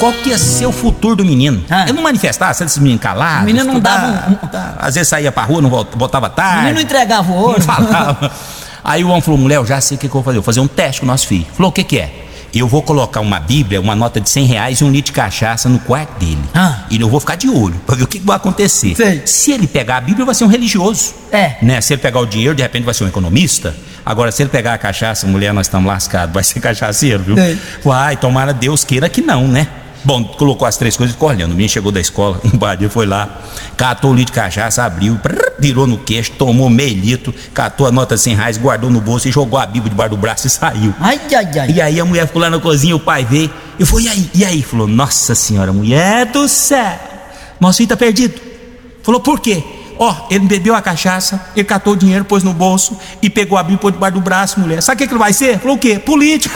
qual que ia ser o futuro do menino. Ele não manifestava, esses meninos calados. O menino não dava às vezes saía pra rua, não voltava tarde. O menino não entregava o ouro. Não falava. Aí o homem falou, mulher, eu já sei o que eu vou fazer. Eu vou fazer um teste com o nosso filho. Falou, o que é? Eu vou colocar uma bíblia, uma nota de R$100 e um litro de cachaça no quarto dele. E eu vou ficar de olho pra ver o que vai acontecer. Sei. Se ele pegar a bíblia, vai ser um religioso. Né? Se ele pegar o dinheiro, de repente vai ser um economista. Agora, se ele pegar a cachaça, mulher, nós estamos lascados, vai ser cachaceiro, viu? Uai, tomara Deus queira que não, né? Bom, colocou as três coisas e ficou olhando. O menino chegou da escola, um badia foi lá, catou o litro de cachaça, abriu, virou no queixo, tomou meio litro, catou a nota de R$100, guardou no bolso e jogou a bíblia debaixo do braço e saiu. E aí a mulher ficou lá na cozinha, o pai veio e falou, e aí? Falou, nossa senhora, mulher do céu, nosso filho tá perdido. Falou, por quê? Ele bebeu a cachaça, ele catou o dinheiro, pôs no bolso e pegou a bíblia e pôs debaixo do braço, mulher. Sabe o que ele vai ser? Falou, o quê? Político.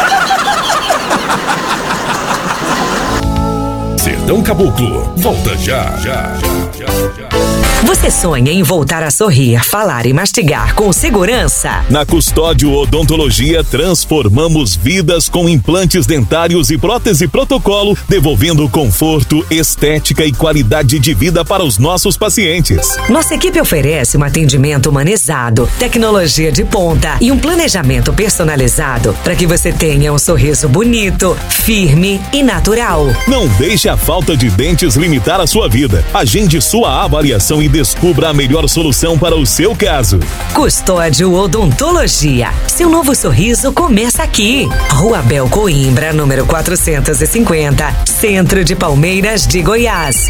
Sertão Caboclo, volta já. Você sonha em voltar a sorrir, falar e mastigar com segurança? Na Custódio Odontologia, transformamos vidas com implantes dentários e prótese protocolo, devolvendo conforto, estética e qualidade de vida para os nossos pacientes. Nossa equipe oferece um atendimento humanizado, tecnologia de ponta e um planejamento personalizado para que você tenha um sorriso bonito, firme e natural. Não deixe a falta de dentes limitar a sua vida. Agende sua avaliação e descubra a melhor solução para o seu caso. Custódio Odontologia. Seu novo sorriso começa aqui. Rua Abel Coimbra, número 450, Centro de Palmeiras de Goiás.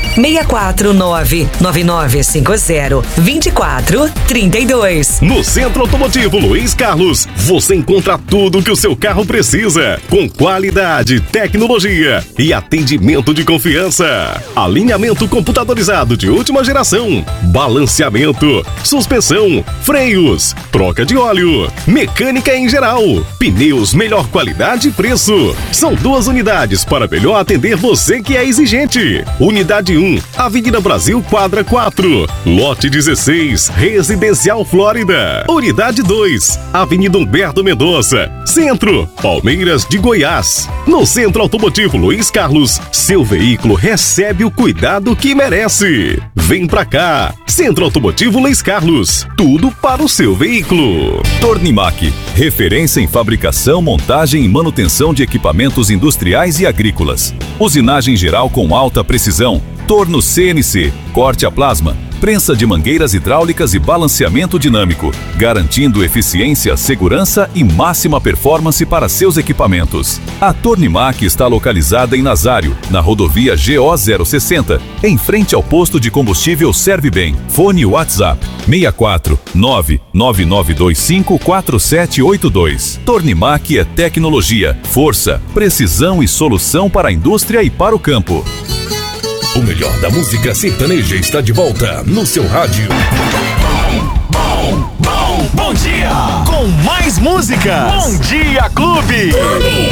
649-9950-2432. No Centro Automotivo Luiz Carlos, você encontra tudo o que o seu carro precisa, com qualidade, tecnologia e atendimento de confiança. Alinhamento computadorizado de última geração, balanceamento, suspensão, freios, troca de óleo, mecânica em geral, pneus melhor qualidade e preço. São 2 unidades para melhor atender você que é exigente. Unidade 1, Avenida Brasil, quadra 4, lote 16, Residencial Flórida. Unidade 2, Avenida Humberto Mendonça, Centro, Palmeiras de Goiás. No Centro Automotivo Luiz Carlos, seu veículo recebe o cuidado que merece. Vem pra cá. Centro Automotivo Luiz Carlos, tudo para o seu veículo. Tornimac, referência em fabricação, montagem e manutenção de equipamentos industriais e agrícolas. Usinagem geral com alta precisão, torno CNC, corte a plasma, prensa de mangueiras hidráulicas e balanceamento dinâmico, garantindo eficiência, segurança e máxima performance para seus equipamentos. A Tornimac está localizada em Nazário, na rodovia GO 060, em frente ao posto de combustível Serve Bem. Fone WhatsApp 64 999254782. Tornimac é tecnologia, força, precisão e solução para a indústria e para o campo. O melhor da música sertaneja está de volta no seu rádio. Bom dia! Com mais músicas! Bom Dia Clube!